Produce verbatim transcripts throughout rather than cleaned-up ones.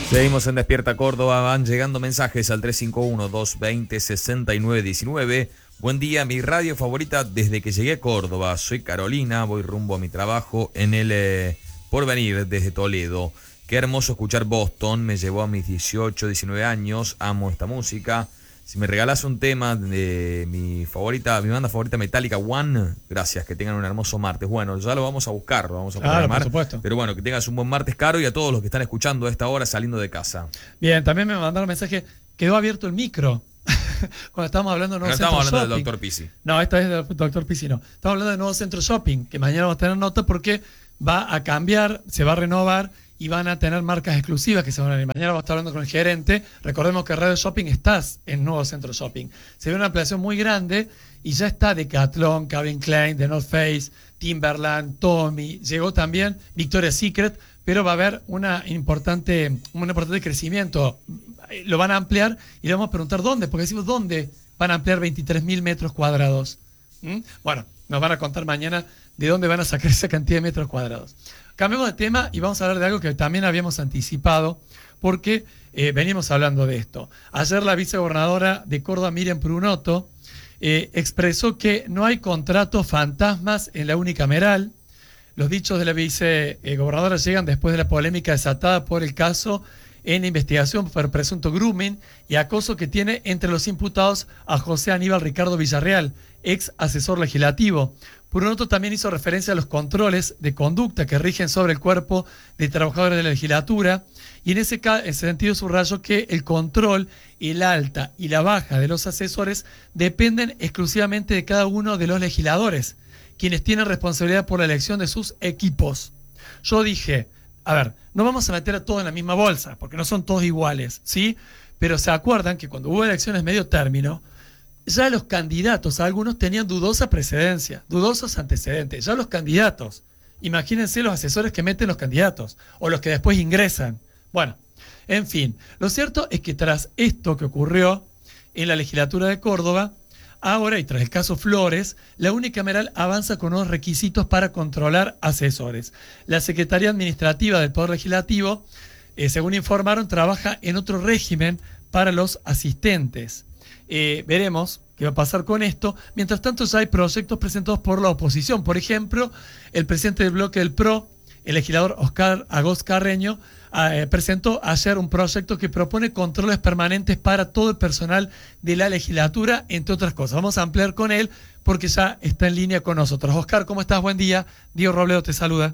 Seguimos en Despierta Córdoba, van llegando mensajes al tres cinco uno, dos dos cero, seis nueve uno nueve. Buen día, mi radio favorita desde que llegué a Córdoba. Soy Carolina, voy rumbo a mi trabajo en el eh, Porvenir desde Toledo. Qué hermoso escuchar Boston, me llevó a mis dieciocho, diecinueve años, amo esta música. Si me regalas un tema de mi favorita, mi banda favorita Metallica, One, gracias, que tengan un hermoso martes. Bueno, ya lo vamos a buscar, lo vamos a programar. Claro, por supuesto. Pero bueno, que tengas un buen martes, Caro, y a todos los que están escuchando a esta hora saliendo de casa. Bien, también me mandaron mensaje, quedó abierto el micro. Cuando estábamos hablando de nuevo no centro estamos hablando shopping. del doctor Pisi. No, esta es del doctor Pisi, no. Estamos hablando del nuevo centro shopping, que mañana vamos a tener nota porque va a cambiar, se va a renovar y van a tener marcas exclusivas que se van a venir. Mañana vamos a estar hablando con el gerente. Recordemos que Radio Shopping estás en nuevo centro shopping. Se ve una ampliación muy grande y ya está Decathlon, Calvin Klein, The North Face, Timberland, Tommy. Llegó también Victoria's Secret, pero va a haber una importante, un importante crecimiento. Lo van a ampliar y le vamos a preguntar dónde, porque decimos dónde van a ampliar veintitrés mil metros cuadrados. ¿Mm? Bueno, nos van a contar mañana de dónde van a sacar esa cantidad de metros cuadrados. Cambiemos de tema y vamos a hablar de algo que también habíamos anticipado, porque eh, venimos hablando de esto. Ayer la vicegobernadora de Córdoba, Miriam Prunoto, eh, expresó que no hay contratos fantasmas en la unicameral. Los dichos de la vicegobernadora llegan después de la polémica desatada por el caso en investigación por presunto grooming y acoso que tiene entre los imputados a José Aníbal Ricardo Villarreal, ex asesor legislativo. Prunoto también hizo referencia a los controles de conducta que rigen sobre el cuerpo de trabajadores de la legislatura y en ese, ese sentido subrayó que el control, el alta y la baja de los asesores dependen exclusivamente de cada uno de los legisladores, quienes tienen responsabilidad por la elección de sus equipos. Yo dije, a ver, no vamos a meter a todos en la misma bolsa, porque no son todos iguales, ¿sí? Pero se acuerdan que cuando hubo elecciones medio término, ya los candidatos, algunos tenían dudosa precedencia, dudosos antecedentes, ya los candidatos. Imagínense los asesores que meten los candidatos, o los que después ingresan. Bueno, en fin, lo cierto es que tras esto que ocurrió en la legislatura de Córdoba, ahora, y tras el caso Flores, la unicameral avanza con unos requisitos para controlar asesores. La Secretaría Administrativa del Poder Legislativo, eh, según informaron, trabaja en otro régimen para los asistentes. Eh, veremos qué va a pasar con esto. Mientras tanto, ya hay proyectos presentados por la oposición. Por ejemplo, el presidente del bloque del P R O, el legislador Oscar Agos Carreño, eh, presentó ayer un proyecto que propone controles permanentes para todo el personal de la legislatura, entre otras cosas. Vamos a ampliar con él porque ya está en línea con nosotros. Oscar, ¿cómo estás? Buen día. Diego Robledo te saluda.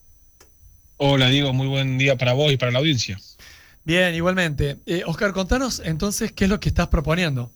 Hola Diego, muy buen día para vos y para la audiencia. Bien, igualmente. Eh, Oscar, contanos entonces qué es lo que estás proponiendo.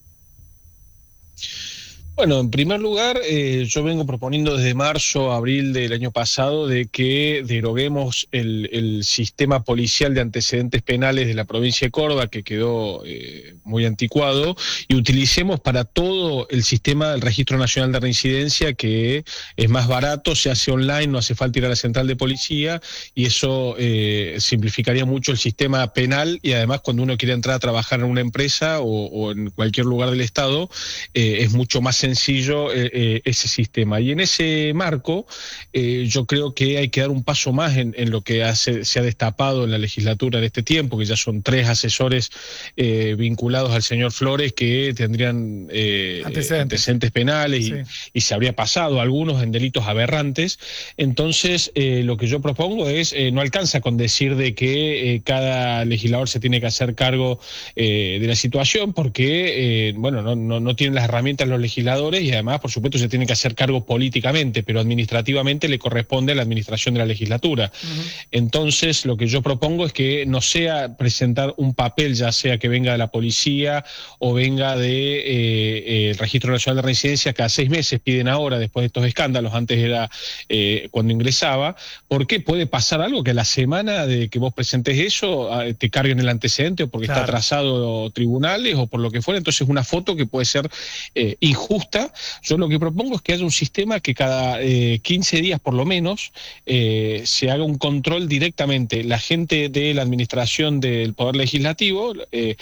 Bueno, en primer lugar, eh, yo vengo proponiendo desde marzo, abril del año pasado de que deroguemos el, el sistema policial de antecedentes penales de la provincia de Córdoba, que quedó eh, muy anticuado, y utilicemos para todo el sistema del Registro Nacional de Reincidencia, que es más barato, se hace online, no hace falta ir a la central de policía, y eso eh, simplificaría mucho el sistema penal, y además cuando uno quiere entrar a trabajar en una empresa o, o en cualquier lugar del Estado, eh, es mucho más sencillo sencillo eh, eh, ese sistema. Y en ese marco eh, yo creo que hay que dar un paso más en, en lo que hace, se ha destapado en la legislatura en este tiempo, que ya son tres asesores eh, vinculados al señor Flores que tendrían eh, antecedentes. antecedentes penales y, sí. y se habría pasado algunos en delitos aberrantes. Entonces eh, lo que yo propongo es, eh, no alcanza con decir de que eh, cada legislador se tiene que hacer cargo eh, de la situación, porque eh, bueno, no, no, no tienen las herramientas los legisladores, y además, por supuesto, se tiene que hacer cargo políticamente, pero administrativamente le corresponde a la administración de la legislatura. Uh-huh. Entonces, lo que yo propongo es que no sea presentar un papel, ya sea que venga de la policía o venga del de, eh, eh, Registro Nacional de Reincidencia, cada seis meses piden ahora, después de estos escándalos, antes era eh, cuando ingresaba, porque puede pasar algo que a la semana de que vos presentes eso, te carguen el antecedente, o porque claro. está atrasado tribunales, o por lo que fuera. Entonces, una foto que puede ser eh, injusta. Yo lo que propongo es que haya un sistema que cada eh, quince días por lo menos eh, se haga un control directamente. La gente de la administración del Poder Legislativo eh,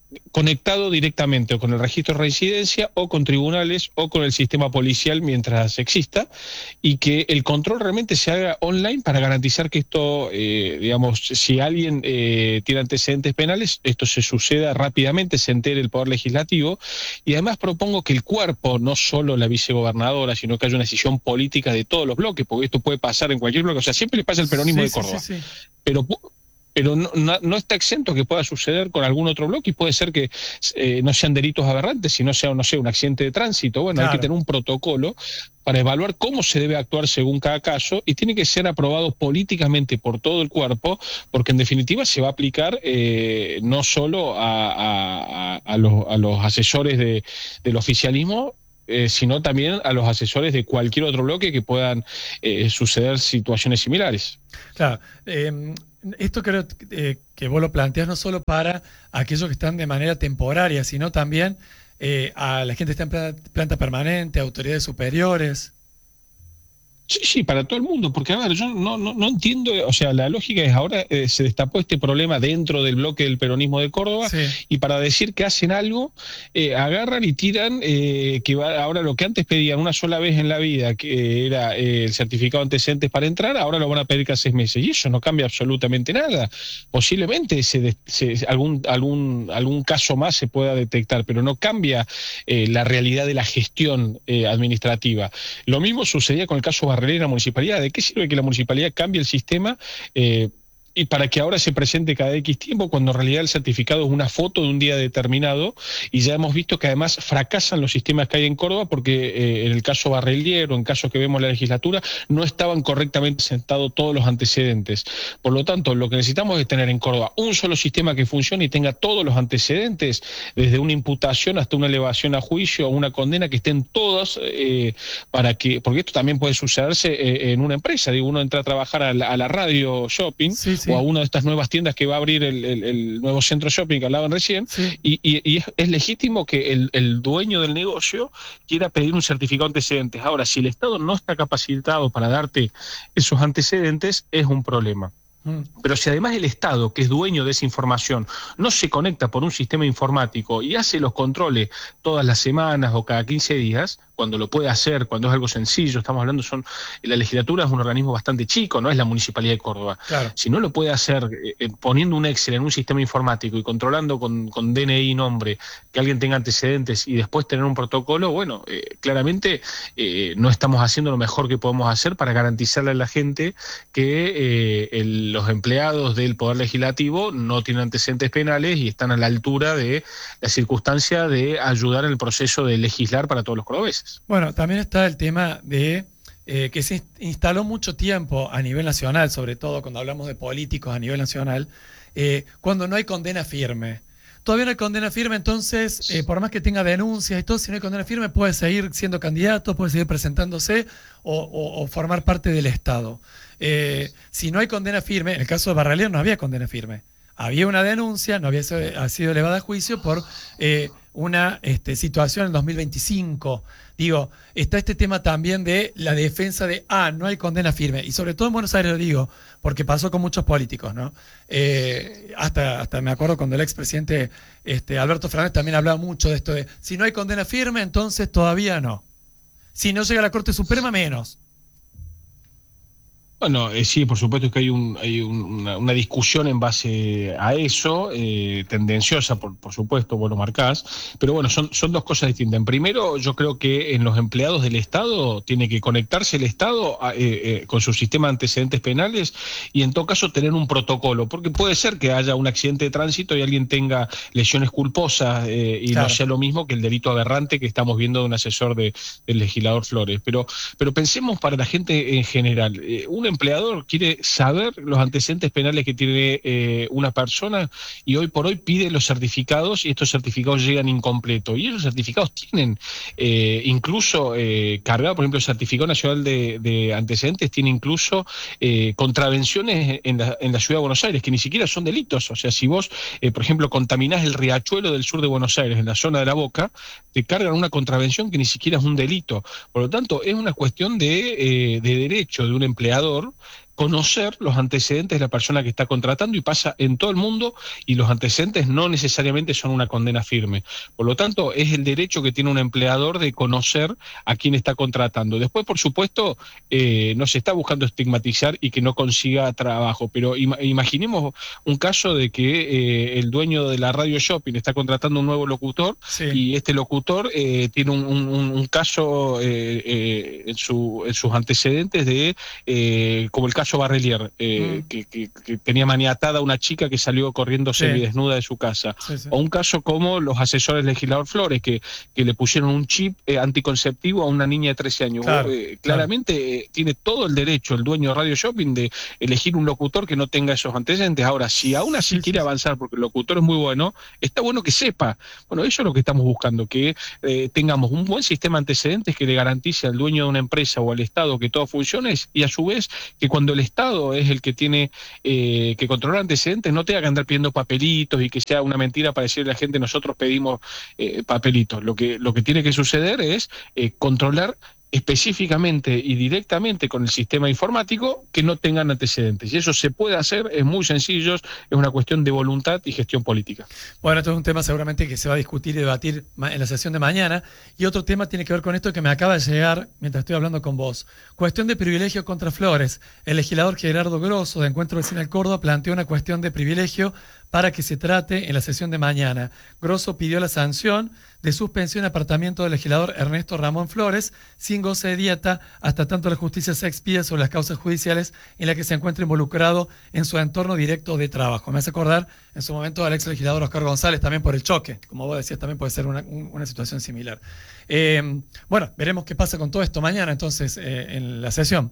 conectado directamente o con el registro de residencia o con tribunales o con el sistema policial mientras exista, y que el control realmente se haga online para garantizar que esto, eh, digamos, si alguien eh, tiene antecedentes penales, esto se suceda rápidamente, se entere el Poder Legislativo. Y además propongo que el cuerpo, no solo la vicegobernadora, sino que haya una decisión política de todos los bloques, porque esto puede pasar en cualquier bloque, o sea, siempre le pasa al peronismo Sí, de sí, Córdoba, sí, sí. pero... pero no, no, no está exento que pueda suceder con algún otro bloque, y puede ser que eh, no sean delitos aberrantes, sino sea, no sé, un accidente de tránsito. Bueno, Claro. hay que tener un protocolo para evaluar cómo se debe actuar según cada caso, y tiene que ser aprobado políticamente por todo el cuerpo, porque en definitiva se va a aplicar eh, no solo a, a, a, a, los, a los asesores de, del oficialismo, eh, sino también a los asesores de cualquier otro bloque que puedan eh, suceder situaciones similares. Claro. Eh, esto creo eh, que vos lo planteás no solo para aquellos que están de manera temporaria, sino también eh, a la gente que está en planta, planta permanente, autoridades superiores. Sí, sí, para todo el mundo, porque a ver, yo no, no, no entiendo, o sea, la lógica es ahora eh, se destapó este problema dentro del bloque del peronismo de Córdoba, Sí. y para decir que hacen algo, eh, agarran y tiran eh, que va, ahora lo que antes pedían una sola vez en la vida, que era eh, el certificado de antecedentes para entrar, ahora lo van a pedir cada seis meses, y eso no cambia absolutamente nada. Posiblemente se, se, algún, algún, algún caso más se pueda detectar, pero no cambia eh, la realidad de la gestión eh, administrativa. Lo mismo sucedía con el caso Barralera en la municipalidad. ¿De qué sirve que la municipalidad cambie el sistema eh, y para que ahora se presente cada X tiempo, cuando en realidad el certificado es una foto de un día determinado? Y ya hemos visto que además fracasan los sistemas que hay en Córdoba, porque eh, en el caso Barrelier o en casos que vemos en la legislatura no estaban correctamente sentados todos los antecedentes. Por lo tanto, lo que necesitamos es tener en Córdoba un solo sistema que funcione y tenga todos los antecedentes, desde una imputación hasta una elevación a juicio o una condena, que estén todas, eh, para que, porque esto también puede sucederse eh, en una empresa. Digo, uno entra a trabajar a la, a la radio shopping, Sí, sí. o a una de estas nuevas tiendas que va a abrir el, el, el nuevo centro shopping que hablaban recién, Sí. y, y, y es, es legítimo que el, el dueño del negocio quiera pedir un certificado de antecedentes. Ahora, si el Estado no está capacitado para darte esos antecedentes, es un problema. Mm. Pero si además el Estado, que es dueño de esa información, no se conecta por un sistema informático y hace los controles todas las semanas o cada quince días, cuando lo puede hacer, cuando es algo sencillo, estamos hablando, son la legislatura es un organismo bastante chico, no es la Municipalidad de Córdoba. Claro. Si no lo puede hacer eh, poniendo un Excel en un sistema informático y controlando con, con D N I y nombre que alguien tenga antecedentes, y después tener un protocolo, bueno, eh, claramente eh, no estamos haciendo lo mejor que podemos hacer para garantizarle a la gente que eh, el, los empleados del Poder Legislativo no tienen antecedentes penales y están a la altura de la circunstancia de ayudar en el proceso de legislar para todos los cordobeses. Bueno, también está el tema de eh, que se instaló mucho tiempo a nivel nacional, sobre todo cuando hablamos de políticos a nivel nacional, eh, cuando no hay condena firme. Todavía no hay condena firme, entonces, eh, por más que tenga denuncias y todo, si no hay condena firme, puede seguir siendo candidato, puede seguir presentándose o, o, o formar parte del Estado. Eh, si no hay condena firme, en el caso de Barralier no había condena firme. Había una denuncia, no había sido elevada a juicio por eh, una este, situación en dos mil veinticinco. Digo, está este tema también de la defensa de, ah, no hay condena firme. Y sobre todo en Buenos Aires lo digo, porque pasó con muchos políticos, ¿no? Eh, hasta, hasta me acuerdo cuando el expresidente este, Alberto Fernández también hablaba mucho de esto de, si no hay condena firme, entonces todavía no. Si no llega a la Corte Suprema, menos. Bueno, eh, sí, por supuesto que hay, un, hay un, una, una discusión en base a eso, eh, tendenciosa, por, por supuesto, vos lo marcás, pero bueno, son, son dos cosas distintas. En primero, yo creo que en los empleados del Estado tiene que conectarse el Estado a, eh, eh, con su sistema de antecedentes penales, y en todo caso tener un protocolo, porque puede ser que haya un accidente de tránsito y alguien tenga lesiones culposas eh, y Claro. no sea lo mismo que el delito aberrante que estamos viendo de un asesor de, del legislador Flores. Pero, pero pensemos para la gente en general. Eh, un empleador quiere saber los antecedentes penales que tiene eh, una persona, y hoy por hoy pide los certificados, y estos certificados llegan incompletos, y esos certificados tienen eh, incluso eh, cargado, por ejemplo, el Certificado Nacional de, de Antecedentes tiene incluso eh, contravenciones en la, en la Ciudad de Buenos Aires, que ni siquiera son delitos. O sea, si vos, eh, por ejemplo, contaminás el riachuelo del sur de Buenos Aires, en la zona de La Boca, te cargan una contravención que ni siquiera es un delito. Por lo tanto, es una cuestión de, eh, de derecho de un empleador conocer los antecedentes de la persona que está contratando, y pasa en todo el mundo, y los antecedentes no necesariamente son una condena firme. Por lo tanto, es el derecho que tiene un empleador de conocer a quién está contratando. Después, por supuesto, eh, no se está buscando estigmatizar y que no consiga trabajo, pero im imaginemos un caso de que eh, el dueño de la radio shopping está contratando un nuevo locutor, sí. y este locutor eh, tiene un, un, un caso eh, eh, en, su, en sus antecedentes de, eh, como el caso Barrelier, eh, mm. que, que, que tenía maniatada a una chica que salió corriendo sí. semidesnuda de su casa. Sí, sí. O un caso como los asesores legislador Flores, que, que le pusieron un chip eh, anticonceptivo a una niña de trece años. Claro, eh, claramente claro. Eh, tiene todo el derecho el dueño de Radio Shopping de elegir un locutor que no tenga esos antecedentes. Ahora, si aún así sí, quiere sí, avanzar, porque el locutor es muy bueno, está bueno que sepa. Bueno, eso es lo que estamos buscando, que eh, tengamos un buen sistema de antecedentes que le garantice al dueño de una empresa o al Estado que todo funcione, y a su vez que cuando el Estado es el que tiene eh, que controlar antecedentes, no tenga que andar pidiendo papelitos y que sea una mentira para decirle a la gente nosotros pedimos eh, papelitos. Lo que, lo que tiene que suceder es eh, controlar específicamente y directamente con el sistema informático que no tengan antecedentes. Y eso se puede hacer, es muy sencillo, es una cuestión de voluntad y gestión política. Bueno, esto es un tema seguramente que se va a discutir y debatir en la sesión de mañana. Y otro tema tiene que ver con esto que me acaba de llegar mientras estoy hablando con vos. Cuestión de privilegio contra Flores. El legislador Gerardo Grosso, de Encuentro Vecinal Córdoba, planteó una cuestión de privilegio para que se trate en la sesión de mañana. Grosso pidió la sanción de suspensión de apartamiento del legislador Ernesto Ramón Flores sin goce de dieta hasta tanto la justicia se expida sobre las causas judiciales en las que se encuentra involucrado en su entorno directo de trabajo. Me hace acordar en su momento al ex legislador Oscar González también por el choque. Como vos decías, también puede ser una, una situación similar. Eh, bueno, veremos qué pasa con todo esto mañana entonces eh, en la sesión.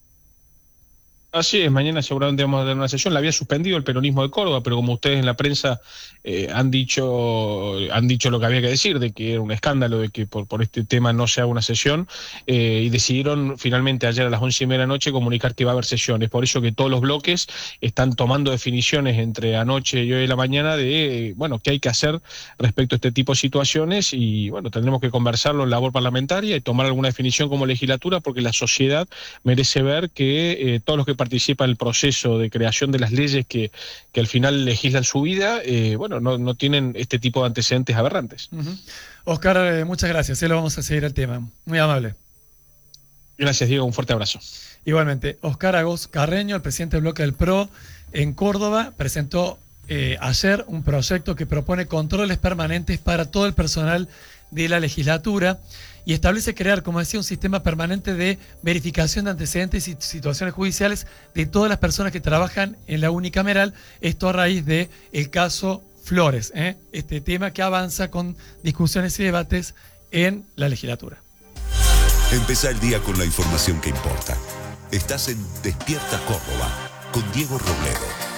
Así es, mañana seguramente vamos a tener una sesión. La había suspendido el peronismo de Córdoba, pero como ustedes en la prensa eh, han dicho han dicho lo que había que decir, de que era un escándalo de que por, por este tema no se haga una sesión, eh, y decidieron finalmente ayer a las once y media de la noche comunicar que va a haber sesiones. Por eso que todos los bloques están tomando definiciones entre anoche y hoy de la mañana de, bueno, qué hay que hacer respecto a este tipo de situaciones, y bueno, tendremos que conversarlo en labor parlamentaria y tomar alguna definición como legislatura, porque la sociedad merece ver que eh, todos los que participa en el proceso de creación de las leyes que, que al final legislan su vida, eh, bueno, no, no tienen este tipo de antecedentes aberrantes. Uh-huh. Oscar, eh, muchas gracias, eh, lo vamos a seguir el tema. Muy amable. Gracias, Diego, un fuerte abrazo. Igualmente, Oscar Agos Carreño, el presidente del bloque del P R O en Córdoba, presentó eh, ayer un proyecto que propone controles permanentes para todo el personal de la legislatura y establece crear, como decía, un sistema permanente de verificación de antecedentes y situaciones judiciales de todas las personas que trabajan en la unicameral, esto a raíz del caso Flores, ¿eh? Este tema que avanza con discusiones y debates en la legislatura. Empezá el día con la información que importa. Estás en Despierta Córdoba con Diego Robledo.